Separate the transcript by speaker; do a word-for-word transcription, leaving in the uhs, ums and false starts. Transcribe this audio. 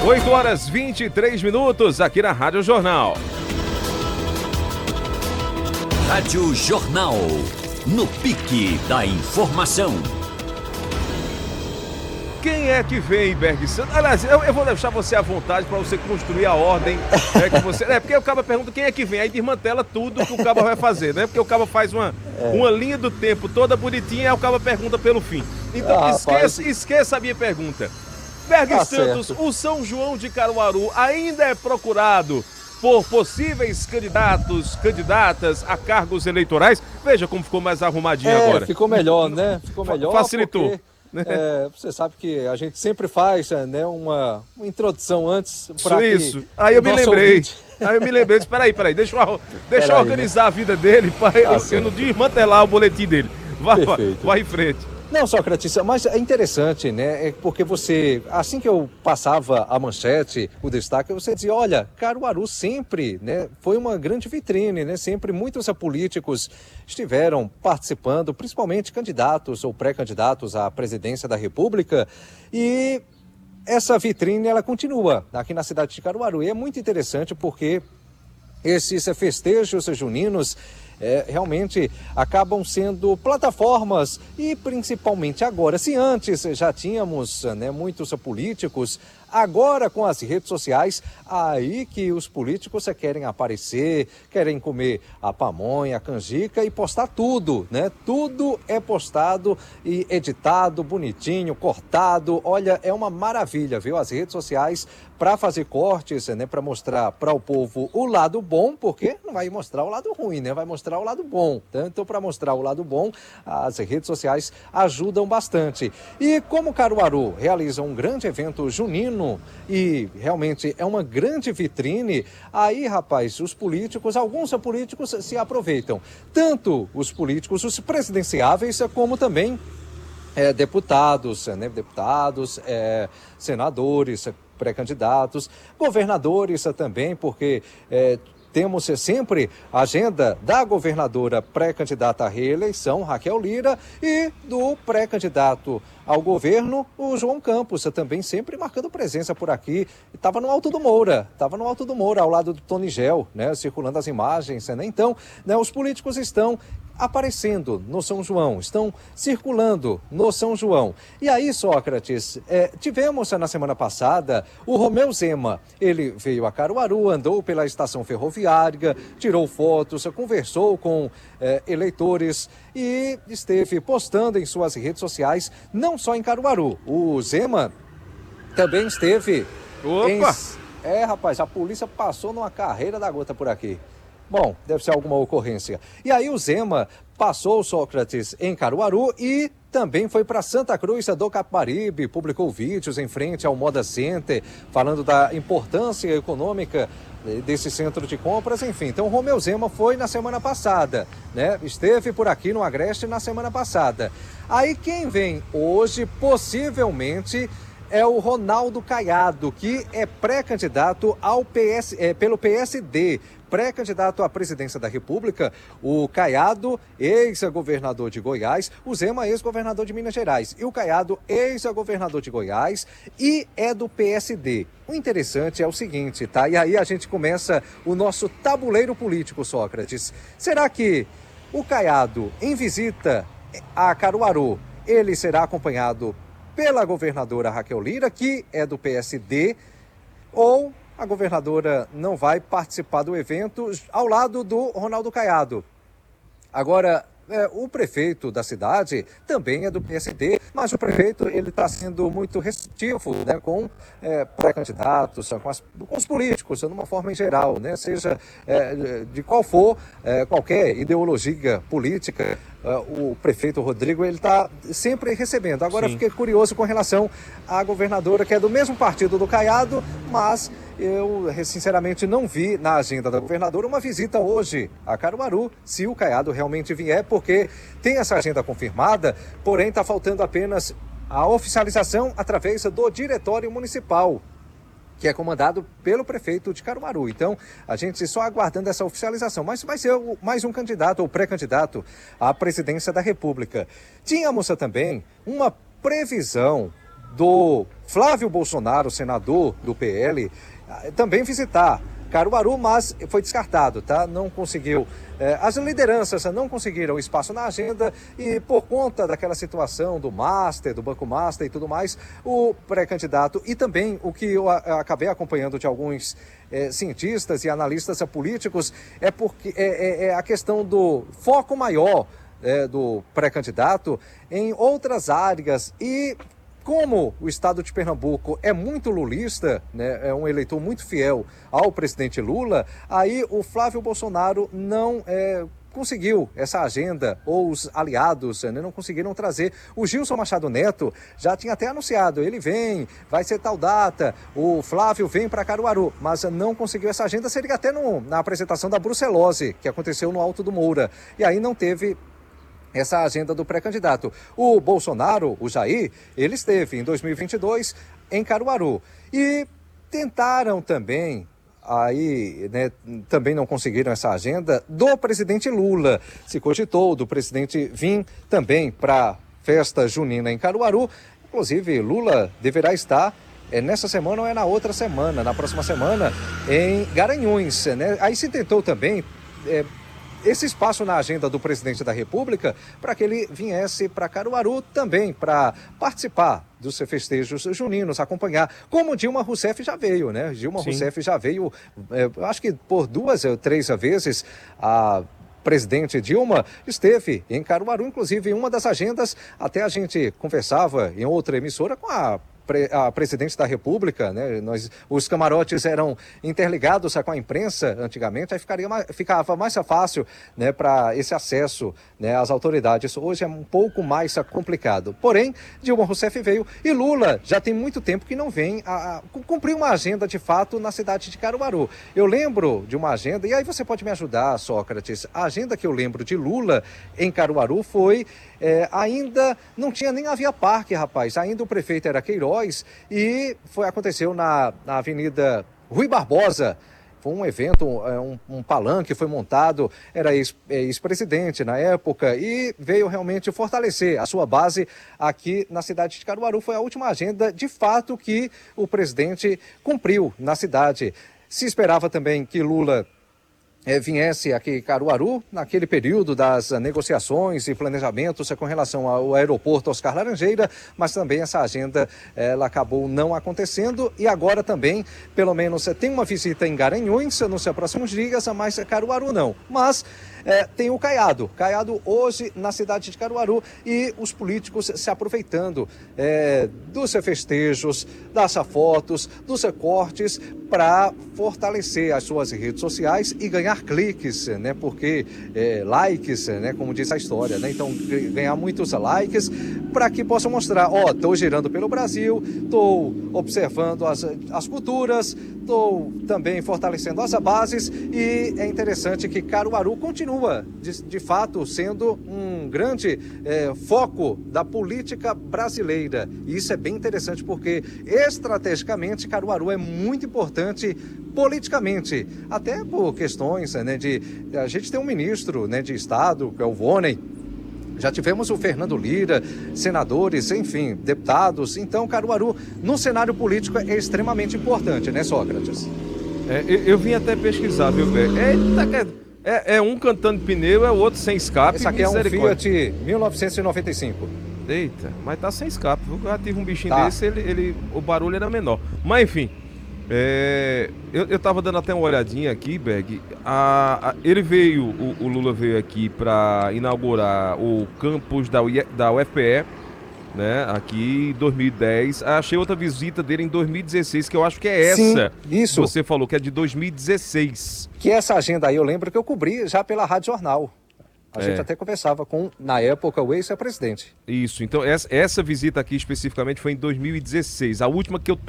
Speaker 1: oito horas e vinte e três minutos aqui na Rádio Jornal.
Speaker 2: Rádio Jornal, no pique da informação.
Speaker 1: Quem é que vem, Berg Santos? Aliás, eu, eu vou deixar você à vontade para você construir a ordem. É, que você, é porque o Caba pergunta quem é que vem, aí desmantela tudo que o Caba vai fazer, né? Porque o Caba faz uma, é. uma linha do tempo toda bonitinha e aí o Caba pergunta pelo fim. Então ah, esqueça, esqueça a minha pergunta. Berg tá Santos, certo. O São João de Caruaru ainda é procurado por possíveis candidatos, candidatas a cargos eleitorais? Veja como ficou mais arrumadinho é, agora.
Speaker 3: Ficou melhor, né? Ficou melhor.
Speaker 1: Facilitou.
Speaker 3: Porque... É, você sabe que a gente sempre faz, né, uma, uma introdução antes para
Speaker 1: isso. Que aí eu me lembrei. Ouvinte... Aí eu me lembrei. Espera aí, espera aí. Deixa eu, deixa eu organizar aí, né? A vida dele para eu, eu não desmantelar o boletim dele. Vai, vai, vai em frente.
Speaker 3: Não, Sócrates, mas é interessante, né? É porque você, assim que eu passava a manchete, o destaque, você dizia, olha, Caruaru sempre, né, foi uma grande vitrine, né? Sempre muitos políticos estiveram participando, principalmente candidatos ou pré-candidatos à presidência da República, e essa vitrine, ela continua aqui na cidade de Caruaru. E é muito interessante porque esses festejos juninos É, realmente acabam sendo plataformas e principalmente agora, se antes já tínhamos, né, muitos políticos, agora com as redes sociais, aí que os políticos querem aparecer, querem comer a pamonha, a canjica e postar tudo, né? Tudo é postado e editado, bonitinho, cortado. Olha, é uma maravilha, viu? As redes sociais para fazer cortes, né? Para mostrar para o povo o lado bom, porque não vai mostrar o lado ruim, né? Vai mostrar o lado bom. Então, para mostrar o lado bom, as redes sociais ajudam bastante. E como Caruaru realiza um grande evento junino, e realmente é uma grande vitrine, aí, rapaz, os políticos, alguns políticos se aproveitam. Tanto os políticos, os presidenciáveis, como também é, deputados, né, deputados, é, senadores, pré-candidatos, governadores também, porque é, temos sempre a agenda da governadora pré-candidata à reeleição, Raquel Lira, e do pré-candidato ao governo, o João Campos, também sempre marcando presença por aqui. Estava no Alto do Moura, estava no Alto do Moura, ao lado do Tony Gel, né, circulando as imagens, né? Então, né, os políticos estão aparecendo no São João, estão circulando no São João. E aí, Sócrates, é, tivemos na semana passada o Romeu Zema. Ele veio a Caruaru, andou pela estação ferroviária, tirou fotos, conversou com é, eleitores e esteve postando em suas redes sociais, não só em Caruaru. O Zema também esteve
Speaker 1: Opa!
Speaker 3: em... É, rapaz, a polícia passou numa carreira da gota por aqui. Bom, deve ser alguma ocorrência. E aí o Zema passou, Sócrates, em Caruaru e também foi para Santa Cruz do Capibaribe, publicou vídeos em frente ao Moda Center, falando da importância econômica desse centro de compras, enfim. Então, o Romeu Zema foi na semana passada, né? Esteve por aqui no Agreste na semana passada. Aí quem vem hoje, possivelmente, é o Ronaldo Caiado, que é pré-candidato ao P S, é, pelo P S D, pré-candidato à presidência da República. O Caiado, ex-governador de Goiás, o Zema, ex-governador de Minas Gerais, e o Caiado, ex-governador de Goiás, e é do P S D. O interessante é o seguinte, tá? E aí a gente começa o nosso tabuleiro político, Sócrates. Será que o Caiado, em visita a Caruaru, ele será acompanhado pela governadora Raquel Lira, que é do P S D, ou a governadora não vai participar do evento ao lado do Ronaldo Caiado? Agora, é, o prefeito da cidade também é do P S D, mas o prefeito ele está sendo muito restritivo, né, com é, pré-candidatos, com, as, com os políticos, de uma forma em geral, né, seja é, de qual for é, qualquer ideologia política. Uh, o prefeito Rodrigo, ele está sempre recebendo. Agora, Sim. fiquei curioso com relação à governadora, que é do mesmo partido do Caiado, mas eu, sinceramente, não vi na agenda da governadora uma visita hoje a Caruaru, se o Caiado realmente vier, porque tem essa agenda confirmada, porém está faltando apenas a oficialização através do Diretório Municipal, que é comandado pelo prefeito de Caruaru. Então, a gente só aguardando essa oficialização, mas vai ser mais um candidato ou pré-candidato à presidência da República. Tínhamos também uma previsão do Flávio Bolsonaro, senador do P L, também visitar Caruaru, mas foi descartado, tá? Não conseguiu. Eh, as lideranças não conseguiram espaço na agenda e, por conta daquela situação do Master, do Banco Master e tudo mais, o pré-candidato e também o que eu a, acabei acompanhando de alguns eh, cientistas e analistas políticos é porque é, é, é a questão do foco maior eh, do pré-candidato em outras áreas e como o estado de Pernambuco é muito lulista, né, é um eleitor muito fiel ao presidente Lula, aí o Flávio Bolsonaro não é, conseguiu essa agenda, ou os aliados né, não conseguiram trazer. O Gilson Machado Neto já tinha até anunciado, ele vem, vai ser tal data, o Flávio vem para Caruaru, mas não conseguiu essa agenda, seria até no, na apresentação da brucelose, que aconteceu no Alto do Moura, e aí não teve essa agenda do pré-candidato. O Bolsonaro, o Jair, ele esteve em dois mil e vinte e dois em Caruaru e tentaram também, aí né, também não conseguiram essa agenda do presidente Lula. Se cogitou do presidente vir também para a festa junina em Caruaru. Inclusive, Lula deverá estar é nessa semana ou é na outra semana, na próxima semana, em Garanhuns. Né? Aí se tentou também É, esse espaço na agenda do presidente da República para que ele viesse para Caruaru também, para participar dos festejos juninos, acompanhar, como Dilma Rousseff já veio, né? Dilma Sim. Rousseff já veio, é, acho que por duas ou três vezes, a presidente Dilma esteve em Caruaru, inclusive em uma das agendas, até a gente conversava em outra emissora com a a presidente da República, né? Nós, os camarotes eram interligados com a imprensa antigamente, aí ficaria mais, ficava mais fácil, né, para esse acesso, né, às autoridades. Hoje é um pouco mais complicado. Porém, Dilma Rousseff veio e Lula já tem muito tempo que não vem a, a cumprir uma agenda de fato na cidade de Caruaru. Eu lembro de uma agenda, e aí você pode me ajudar, Sócrates, a agenda que eu lembro de Lula em Caruaru foi, é, ainda não tinha nem a Via Parque, rapaz, ainda o prefeito era Queiroz, e foi, aconteceu na, na Avenida Rui Barbosa. Foi um evento, um, um palanque foi montado, era ex, ex-presidente na época e veio realmente fortalecer a sua base aqui na cidade de Caruaru. Foi a última agenda, de fato, que o presidente cumpriu na cidade. Se esperava também que Lula É, viesse aqui em Caruaru, naquele período das negociações e planejamentos com relação ao aeroporto Oscar Laranjeira, mas também essa agenda ela acabou não acontecendo e agora também, pelo menos, tem uma visita em Garanhuns nos próximos dias, mas Caruaru não. Mas é, tem o Caiado, Caiado hoje na cidade de Caruaru e os políticos se aproveitando é, dos festejos, das fotos, dos cortes para fortalecer as suas redes sociais e ganhar cliques, né? Porque é, likes, né? Como diz a história, né? Então ganhar muitos likes para que possam mostrar, ó, oh, estou girando pelo Brasil, estou observando as, as culturas, estou também fortalecendo as bases e é interessante que Caruaru continua de, de fato sendo um grande é, foco da política brasileira e isso é bem interessante porque estrategicamente Caruaru é muito importante politicamente, até por questões, né, de a gente tem um ministro, né, de Estado, que é o Voney, já tivemos o Fernando Lira, senadores, enfim, deputados, então Caruaru no cenário político é extremamente importante, né, Sócrates?
Speaker 1: É, eu, eu vim até pesquisar, viu, Bé? Eita, é, é um cantando pneu, é o outro sem escape.
Speaker 3: Esse aqui é um Fiat mil novecentos e noventa e cinco.
Speaker 1: Eita, mas tá sem escape, viu? Eu já tive um bichinho
Speaker 3: tá.
Speaker 1: desse, ele, ele, o barulho era menor. Mas enfim, é, eu, eu tava dando até uma olhadinha aqui, Berg. A, a, ele veio, o, o Lula veio aqui para inaugurar o campus da, da U F P E, né? Aqui em dois mil e dez. Achei outra visita dele em dois mil e dezesseis, que eu acho que é essa.
Speaker 3: Sim, isso.
Speaker 1: Você falou que é de dois mil e dezesseis.
Speaker 3: Que essa agenda aí eu lembro que eu cobri já pela Rádio Jornal. A é. gente até conversava com, na época, o ex-presidente.
Speaker 1: Isso, então essa, essa visita aqui especificamente foi em dois mil e dezesseis. A última que eu